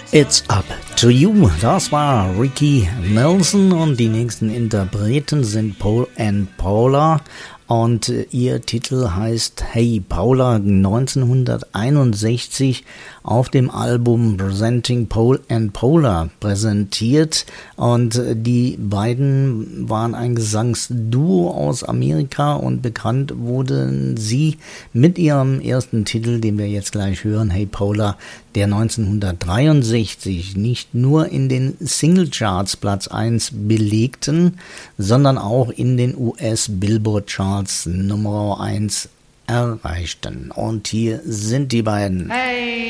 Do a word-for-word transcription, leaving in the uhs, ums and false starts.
It's Up to You. Das war Ricky Nelson und die nächsten Interpreten sind Paul and Paula und ihr Titel heißt Hey Paula, neunzehnhunderteinundsechzig auf dem Album Presenting Paul and Paula präsentiert, und die beiden waren ein Gesangsduo aus Amerika und bekannt wurden sie mit ihrem ersten Titel, den wir jetzt gleich hören, Hey Paula, der neunzehnhundertdreiundsechzig nicht nur in den Singlecharts Platz eins belegten, sondern auch in den U S-Billboard-Charts Nummer eins erreichten. Und hier sind die beiden. Hey.